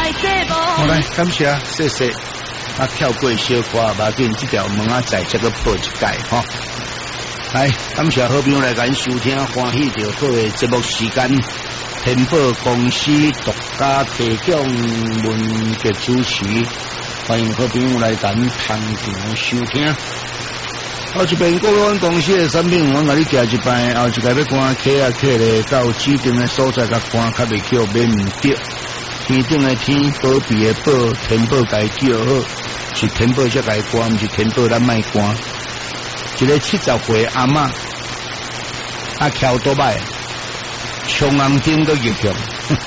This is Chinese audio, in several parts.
好来，感谢谢谢。啊，跳过小歌，把紧这条门啊再这个破一解哈。来，感谢好朋友来咱收听欢喜着好的节目时间。天宝公司独家提供文节主持，欢迎好朋友来咱现场收听。后一边国安公司的产品，我甲你寄一摆，后一个要赶客啊客咧，到指定的所在甲赶，较袂叫免唔着。天顶的天，保庇的保，天宝该叫好，是天宝才该赶，毋是天宝咱卖赶。一个70岁阿嬷，啊翘多摆，冲红灯都逆向。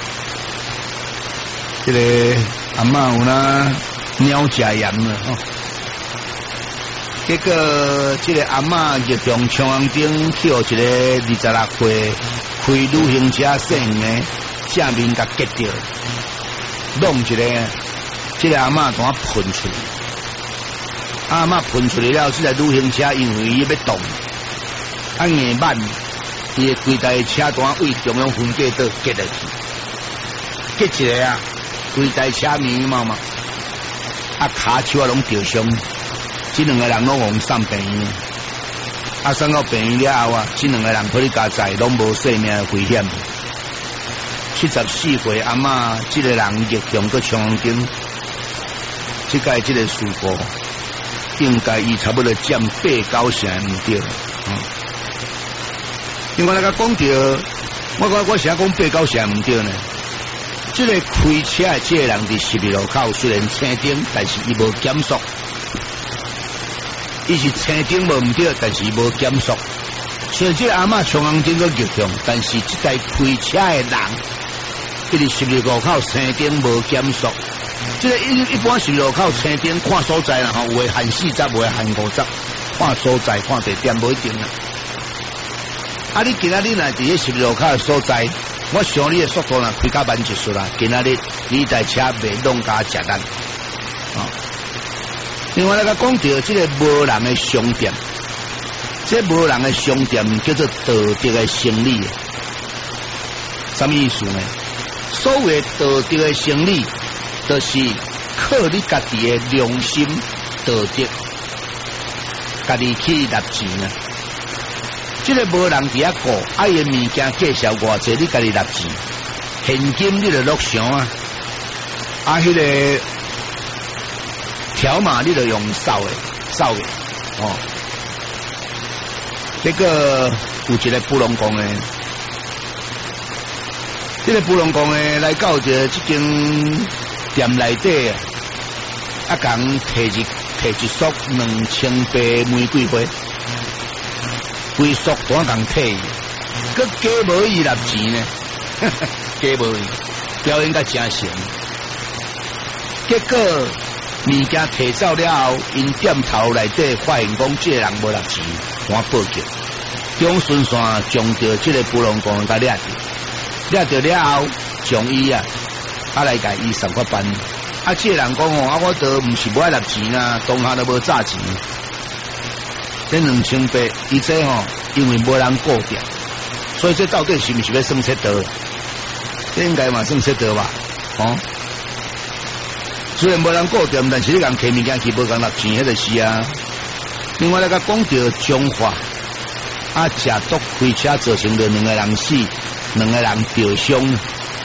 这个阿嬷有那鸟食盐了吼。结果，这个阿嬷逆向冲红灯，去互一个26岁开旅行车省的正面甲结掉，弄一个，这个阿嬷当喷出来。阿嬷喷出来了，这台旅行车因为伊要动，啊硬慢，伊的规台车单为中央分界道结落去，结一个啊，规台车面嘛，啊骹手啊拢掉伤，这两个人拢往送病院，啊送到病院了后啊，这两个人可以加载拢无生命的危险。74岁阿嬷，这个人逆向个冲红灯，这个这个事故。应该伊差不多占8-9成唔对，另外那个讲到，我想讲8-9成唔对呢。这个开车的这个人伫十字路口虽然青灯，但是伊无减速，伊是青灯无唔对，但是伊无减速。所以这个阿嬷冲红灯个逆向，但是这台开车的人，伊伫十字路口青灯无减速。这个一般是路口青灯看所在啦，吼，有的限40，有的限50，看所在看地点无一定啦。啊，你今仔日若伫咧十字路口的所在，我想你的速度若开较慢一chút啦，今仔日你台车袂弄加食咱。另外来个讲到这个无人的商店，这无人的商店叫做道德的生理，什么意思呢？所谓道德的生理。就是靠你家己的良心道德，家己去纳钱啊！这个无人伫遐顾，啊伊物件介绍偌济，你家己纳钱，现金你就落上啊！啊，迄个条码你就用扫的，哦。这个有一个布隆讲的，这个布隆讲的来到这间。店内底啊，共摕一束2800玫瑰花，规束单共摕，佮加无伊纳钱呢，加无伊表演甲真神。结果物件摕走了后，因店头内底发现讲这个人无纳钱，赶报警。中顺线将着这个布隆公甲掠着了后，将伊啊。啊来甲伊送个班，啊，这个人讲哦，啊，我都唔是无爱纳钱啊，当下都无炸钱。这2800，伊这吼，因为无人顾店，所以这到底是不是要算切刀？这应该嘛算切刀吧？哦，虽然无人顾店，但是你讲摕物件去无讲纳钱，迄个是啊。另外那个讲到中华，啊，食毒开车造成了2个人死，2个人受伤。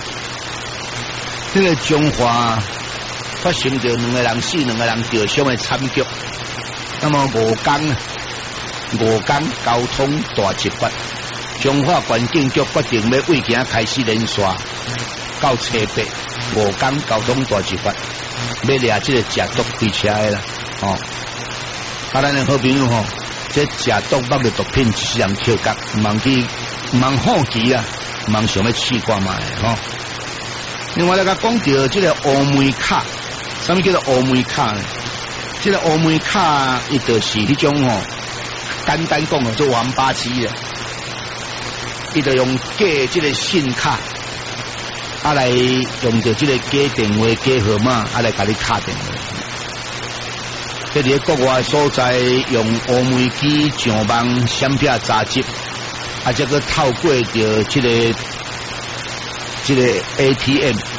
这个中华发生着2个人死、2个人受伤的惨剧。那么5天交通大执法，中华环境局决定要为今开始连续到7八5天交通大执法，要掠这个食毒开车的啦。哦，啊，咱的好朋友吼，这食毒绑着毒品，是人扣角，唔通好奇啊，唔通想要试看卖吼。另外来个讲到这个乌梅卡，什么叫做乌梅卡呢？这个乌梅卡，伊就是迄种吼，简单讲哦，做王八机的，伊就用假这个信卡，啊来用着这个假电话、假号码，啊来甲你卡电话。这里国外所在用乌梅机上网闪片杂志，啊，这个透过着这个 ATM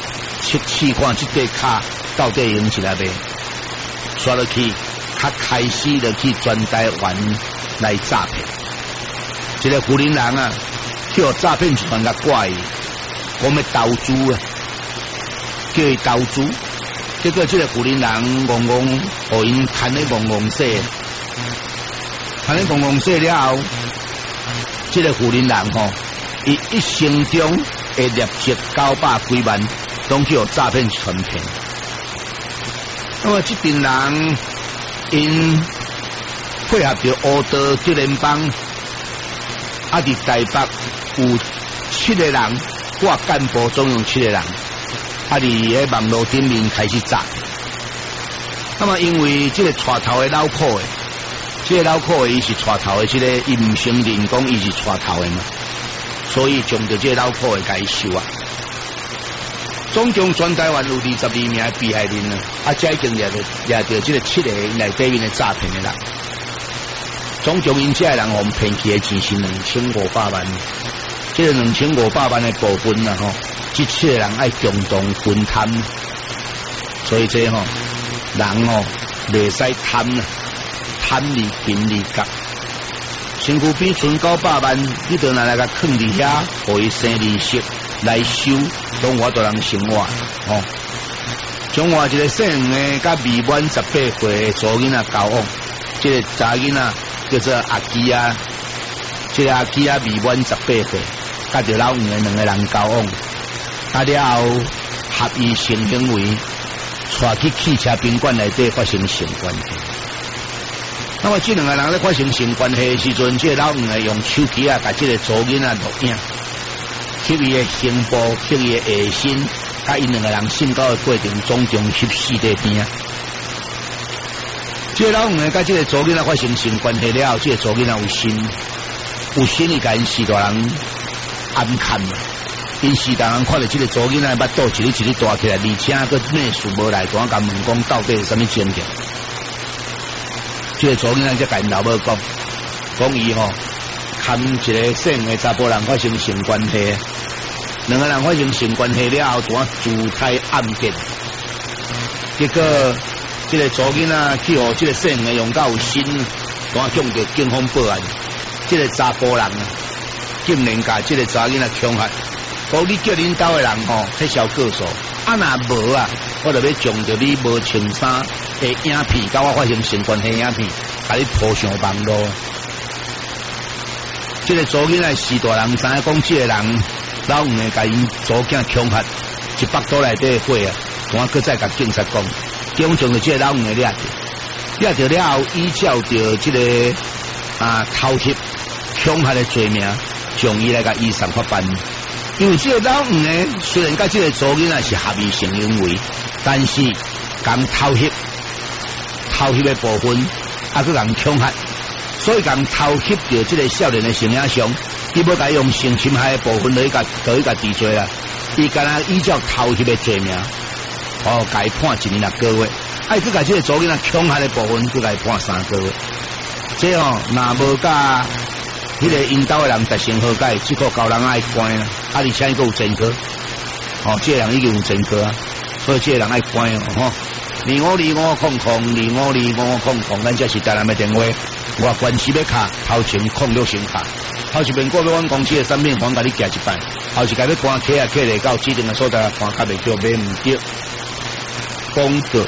测试看这块卡到底用起来未，刷落去，他开始就去全台湾来诈骗。这个富林人啊，叫诈骗集团甲挂伊，我们投资啊，叫伊投资，结果这个富林人戆戆，互因牵咧戆戆说，牵咧戆戆说了后，这个富林人吼，伊一生中会业绩900几万，拢叫诈骗集团骗。那么这群人因配合着乌道这联邦，啊，伫台北有7个人，挂干部总共7个人，啊，伫喺网络顶面开始诈。那么因为这个带头的老苦的，这个老苦的伊是带头的，这个伊唔承认讲伊是带头的嘛，所以将着这个老苦的甲伊收啊。总共全台湾有22名被害人啊，才已经掠到这个7个内底面的诈骗的人。总共因这个人我们骗去的钱是2500万，这个2500万的部分啊，吼，这7个人爱共同分摊，所以这吼人吼袂使贪啊，贪利贫利角。身躯边存900万，你就拿来甲囥伫遐，互伊生利息来收，拢我都人生活哦。从我一个姓黄的，甲未满18岁的查囡仔交往，这个查囡仔叫做阿基啊，这个阿基啊未满18岁，甲着老黄的2个人交往，啊了后合意性行为，带去汽车宾馆内底发生性关系。那么这2个人咧发生性关系的时阵，这个老黄的用手机啊，甲这个查囡仔录影，翕伊的胸部，翕伊的下身，甲因2个人性交的过程，总共14块片。这个老黄的甲这个查囡仔发生性关系了后，这个查囡仔有心伊甲因4大人暗看嘛。因4大人看到这个查囡仔巴肚一日大起来，而且个内事无来，当甲问讲到底是什么情形？这个查囡仔才甲因老母讲，讲伊吼看一个姓的查甫人发生性关系，2个人发生性关系了后，当自胎暗电，结果这个查囡仔去互这个姓的用到有心，当向着警方报案，这个查甫人竟然甲这个查囡仔恐吓。讲你叫恁兜的人吼撤销告诉，啊若无啊，我就要将着你无穿衫的影片，甲我发生性关系影片，甲你抛上网络。这个查囡仔4大人知影讲，这个人老黄的甲因查囝恐吓100多内底的货啊，我搁再甲警察讲，警方将着这个老黄的掠着了后，依照着这个偷窃恐吓的罪名，将伊来甲依上法办。因为这个老黄呢，虽然甲这个查囡仔是合意性行为，但是讲偷窃的部分，啊，佮讲恐吓，所以讲偷窃到这个少年的性影像，伊要甲用性侵害的部分来甲治罪啦。伊敢若依照偷窃的罪名，甲伊判1年6个月，爱佮甲这个查囡仔恐吓的部分，佮甲伊判3个月。这若无甲迄个因兜的人达成和解，即个交人爱关啦，而且佫有前科，这个人已经有前科啊，所以这个人爱关哦，252500252500，咱这是台南的电话，我关系要卡，头前06先卡，头一遍过到阮公司的产品房，甲你寄一摆，后一届要关客嚟到指定的所在关卡袂叫买唔着，讲过。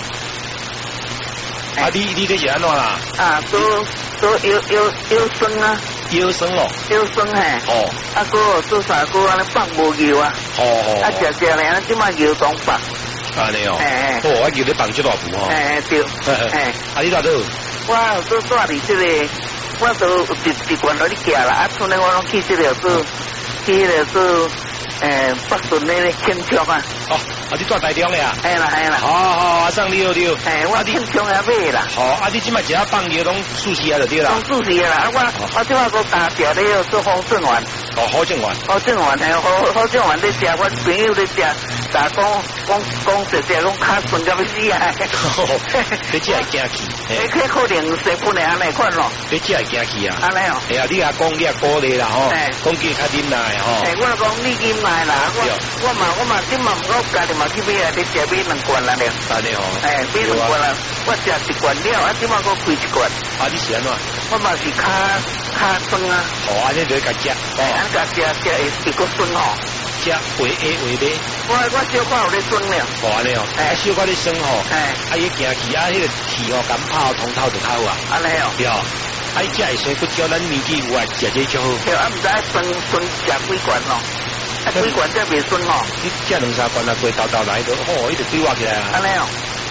啊，你这是安怎啦？ 啊，都腰酸啊， 腰酸哦， 腰酸嘿。 哦。 啊，个做啥个安尼放无药啊？ 哦。 啊，食咧，安即马药当放。 安尼哦。 哎。 哦，我叫你放这大步哦。 哎对。哎。 啊，你哪度？ 我都住伫这个，我都有一罐落去寄啦。啊，厝内我拢去这个做，去个做。北顺那个轻枪啊！ 哦，啊，你住台中的啊？ 系啦系啦。 好，阿生你好。 我轻枪也买啦。 好，啊，你即摆只要放药拢注射就对啦。 拢注射啦，我即摆个打掉咧做风顺丸。 哦，好正丸。 好正丸的，好正丸在食，我朋友在食，但讲实讲卡顺到要死啊！ 你只系惊气， 迄可能成分的安尼款咯。 你只系惊气啊！ 安尼哦。 哎呀，你也讲你也鼓励啦吼，讲叫较啉奶吼。 我讲你啉奶啦，我嘛，今嘛我家己嘛去买啊，你食买2罐啦了。 安尼吼。 买2罐啦，我食1罐了，啊，今嘛我开1罐。 啊，你是安怎？ 我嘛是卡酸啊。 哦，安尼就甲食。 安甲食会个酸吼。 食回 A 回 B。 我小可有咧酸了。 哦，安尼哦。小可咧酸吼。啊，伊惊气啊，迄个气吼感泡通透就较好啊。 安尼哦。 对。啊，伊食会生骨胶，咱年纪有啊，食这就好。 对，啊，毋知酸食几罐咯。啊，几罐才袂酸吼。 你食2-3罐啊，过豆来就吼，伊就对我起来啊。 安尼哦。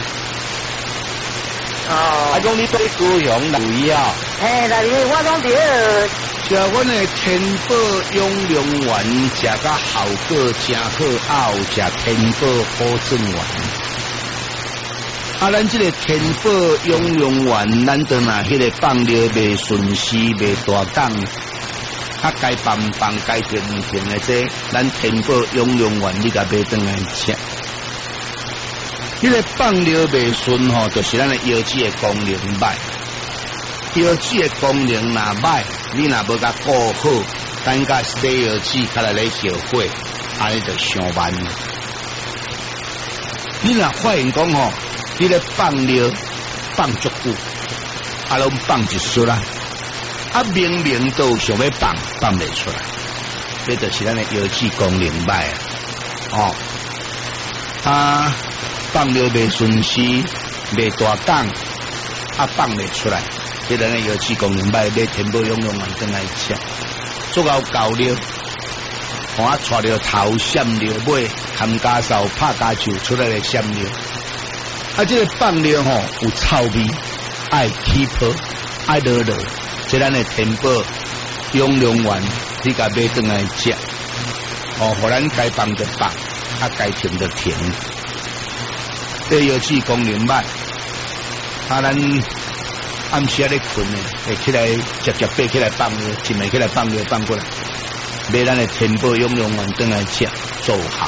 啊，讲你对高雄留意啊？ 留意，我拢伫食阮的天宝永良丸，食甲效果真好，有食天宝保证丸。啊，咱这个天宝永良丸，咱当然迄个放料袂顺时，袂大档，啊该放该停的这，咱天宝永良丸你甲买转来吃。迄个放料袂顺吼，就是咱的腰子的功能歹。腰子的功能若歹，你若无甲顾好，等甲洗腰子较来咧烧火，安尼就伤慢。你若发现讲吼，你咧放料放足久，啊拢放一束啦，啊明明都想要放袂出来，这就是咱的腰子功能歹哦。啊。放料袂顺时，袂大档，啊放袂出来，这咱的腰子功能歹，买天宝永良丸转来吃，足够够料，看啊带着头闪料尾，含家嫂拍家球出来的闪料，啊这个放料吼有臭味，爱起泡，爱落，这咱的天宝永良丸，你甲买转来吃，哦，互咱该放就放，啊该停就停。对腰子功能歹，啊，咱暗时咧困呢，会起来直爬起来放料，一暝起来放料放过来，买咱的天宝永良丸转来吃，做好。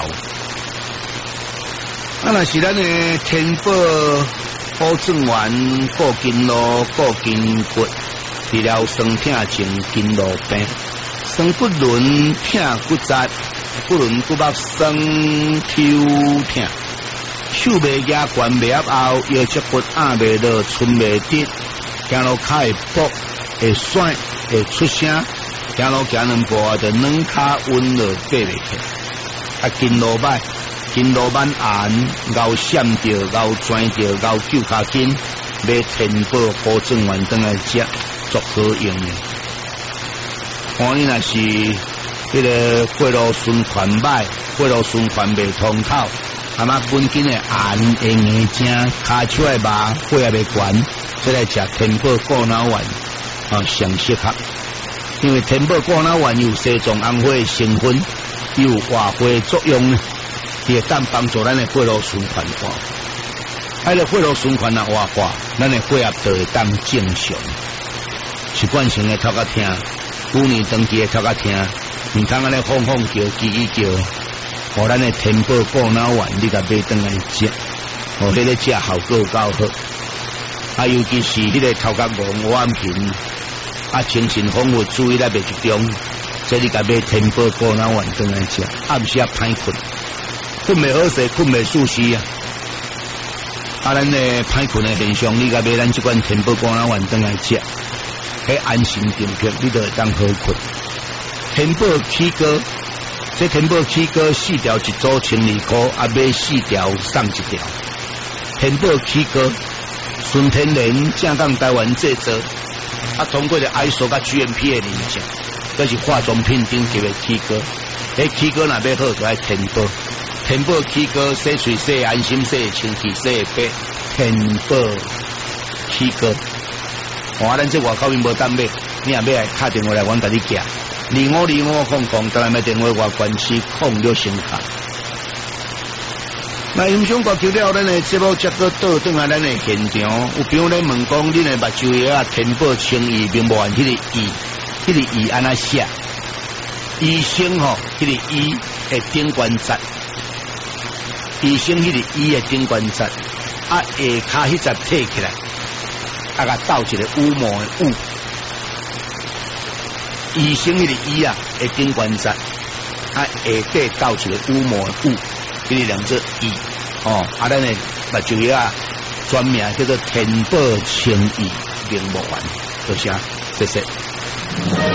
啊，若是咱的天宝保证丸固筋络、固筋骨，治疗酸痛症、筋络病、酸骨轮、痛骨折、骨轮骨膜酸、抽痛。手袂夹悬袂压后，腰脊骨压袂落，寸袂直，行路脚会跛，会甩，会出声，行路行2步啊，就软脚温落爬袂起。啊，筋络歹，筋络慢硬，咬闪着，咬钻着，咬揪脚筋，买天宝保证丸转来食，足好用的。看你若是迄个血路循环歹，血路循环袂通透。啊嘛，本身的硬会硬正，骹手的麻，血也袂悬，这来食天宝固脑丸啊，上适合。因为天宝固脑丸有西藏红花成分，有活血作用呢，也当帮助咱的血路循环活化。迄个血路循环啊活化，咱的血压就会当正常。习惯性的头壳痛，久年长期的头壳痛，唔通安尼哄叫、叽叫。互咱的天宝固脑丸，你甲买转来食，哦，迄个食效果够好。啊，尤其是迄个头壳晕、眼频，啊，精神恍惚、注意力袂集中，这你甲买天宝固脑丸转来食，暗时啊歹困，困袂好势，困袂舒适啊。啊，咱的歹困的现象，你甲买咱这款天宝固脑丸转来食，迄安心定魄，你就会当好困。天宝起膏。这天宝起膏4条一组1200块，啊买4条送1条。天宝起膏纯天然，正港台湾制作，啊通过了 ISO 甲 GMP 的认证，这是化妆品顶级的起膏。迄起膏若要好，就爱天宝。天宝起膏洗嘴洗安心洗清气洗白，天宝起膏。我咱这外口面无当买，你若要来打电话来，阮甲你寄。252500，当然买电话外关系06先卡。那欣赏歌曲了，咱的节目接个倒转来咱的现场，有朋友咧问讲，恁的目睭液啊，天宝清液明无按迄个液安怎写？ 医生吼，迄个医的顶关节，医生迄个医的顶关节，啊下骹迄只提起来，啊甲斗一个羽毛的羽，医生迄个医啊的顶关节，啊下底斗一个羽毛的羽，迄个两只医哦，啊咱的目睭啊专名叫做天宝清医铃木丸，多谢，谢谢。